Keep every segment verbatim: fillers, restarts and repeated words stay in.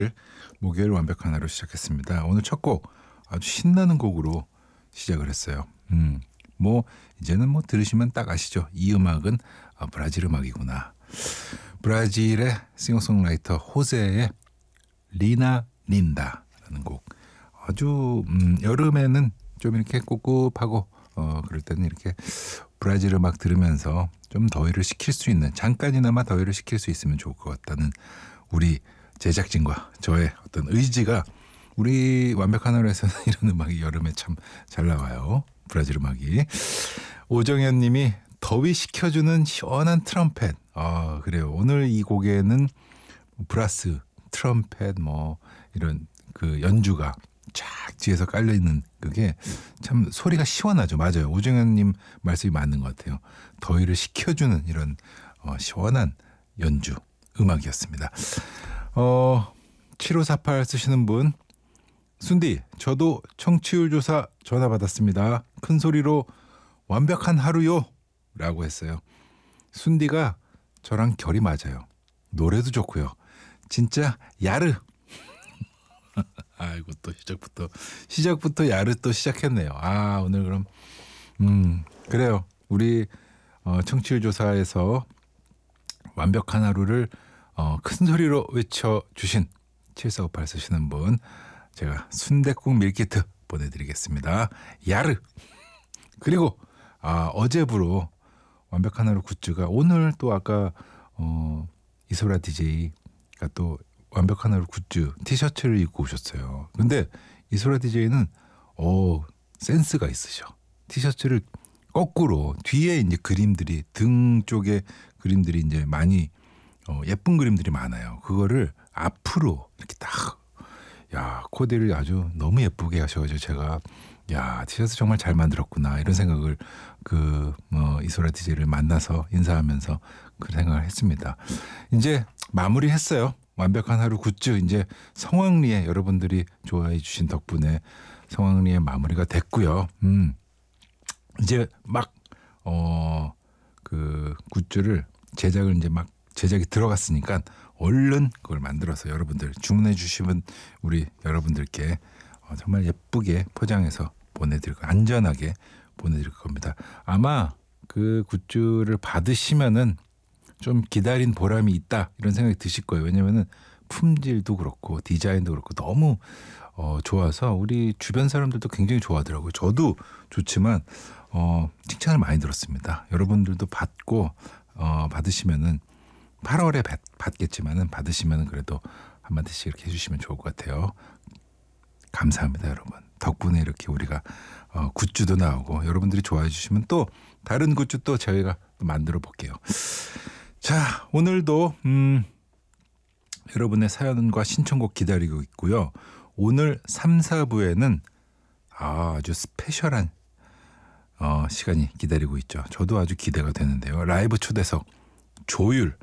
목요일 완벽한 하루 시작했습니다. 오늘 첫 곡 아주 신나는 곡으로 시작을 했어요. 음, 뭐 이제는 뭐 들으시면 딱 아시죠? 이 음악은 아, 브라질 음악이구나. 브라질의 싱어송라이터 호세의 리나 닌다라는 곡. 아주 음, 여름에는 좀 이렇게 꿉꿉하고 어, 그럴 때는 이렇게 브라질 음악 들으면서 좀 더위를 식힐 수 있는, 잠깐이나마 더위를 식힐 수 있으면 좋을 것 같다는 우리 제작진과 저의 어떤 의지가, 우리 완벽한 하루에서는 이런 음악이 여름에 참 잘 나와요. 브라질 음악이. 오정현 님이 더위 식혀주는 시원한 트럼펫. 아, 그래요. 오늘 이 곡에는 브라스, 트럼펫 뭐 이런 그 연주가 쫙 뒤에서 깔려있는 그게 참 소리가 시원하죠. 맞아요. 오정현 님 말씀이 맞는 것 같아요. 더위를 식혀주는 이런 어, 시원한 연주, 음악이었습니다. 어, 칠오사팔 쓰시는 분, 순디, 저도 청취율 조사 전화 받았습니다. 큰 소리로 완벽한 하루요 라고 했어요. 순디가 저랑 결이 맞아요. 노래도 좋고요. 진짜 야르. 아이고, 또 시작부터 시작부터 야르 또 시작했네요. 아, 오늘 그럼 음 그래요. 우리 어, 청취율 조사에서 완벽한 하루를 어, 큰 소리로 외쳐주신 칠사오팔 쓰시는 분, 제가 순댓국 밀키트 보내드리겠습니다. 야르. 그리고 아, 어제부로 완벽한 하루 굿즈가, 오늘 또 아까 어, 이소라 디제이가 또 완벽한 하루 굿즈 티셔츠를 입고 오셨어요. 근데 이소라 디제이는 어, 센스가 있으셔. 티셔츠를 거꾸로 뒤에 이제 그림들이, 등 쪽에 그림들이 이제 많이 어, 예쁜 그림들이 많아요. 그거를 앞으로 이렇게 딱, 야, 코디를 아주 너무 예쁘게 하셔가지고 제가 야, 티셔츠 정말 잘 만들었구나 이런 생각을 그 뭐 이소라 디제이를 만나서 인사하면서 그런 생각을 했습니다. 이제 마무리했어요. 완벽한 하루 굿즈, 이제 성황리에 여러분들이 좋아해 주신 덕분에 성황리에 마무리가 됐고요. 음, 이제 막 어, 그 굿즈를 제작을 이제 막 제작이 들어갔으니까 얼른 그걸 만들어서 여러분들 주문해 주시면 우리 여러분들께 어, 정말 예쁘게 포장해서 보내드릴 거, 안전하게 보내드릴 겁니다. 아마 그 굿즈를 받으시면은 좀 기다린 보람이 있다 이런 생각이 드실 거예요. 왜냐면은 품질도 그렇고 디자인도 그렇고 너무 어, 좋아서 우리 주변 사람들도 굉장히 좋아하더라고요. 저도 좋지만 어, 칭찬을 많이 들었습니다. 여러분들도 받고 어, 받으시면은 팔월에 받, 받겠지만은 받으시면은 그래도 한마디씩 이렇게 해주시면 좋을 것 같아요. 감사합니다, 여러분. 덕분에 이렇게 우리가 어, 굿즈도 나오고 여러분들이 좋아해 주시면 또 다른 굿즈 또 저희가 또 만들어 볼게요. 자, 오늘도 음, 여러분의 사연과 신청곡 기다리고 있고요. 오늘 삼, 사부에는 아, 아주 스페셜한 어, 시간이 기다리고 있죠. 저도 아주 기대가 되는데요. 라이브 초대석 조율,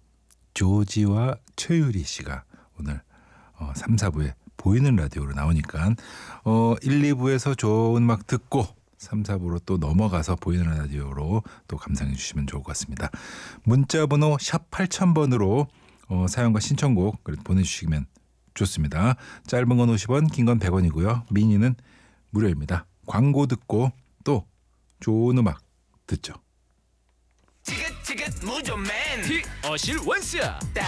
조지와 최유리 씨가 오늘 어, 삼, 사부에 보이는 라디오로 나오니까 어, 일, 이부에서 좋은 음악 듣고 삼, 사부로 또 넘어가서 보이는 라디오로 또 감상해 주시면 좋을 것 같습니다. 문자번호 샵 팔천 번으로 어, 사연과 신청곡 보내주시면 좋습니다. 짧은 건 오십 원, 긴 건 백 원이고요. 미니는 무료입니다. 광고 듣고 또 좋은 음악 듣죠. 지긋지긋 무좀맨 티어실 원스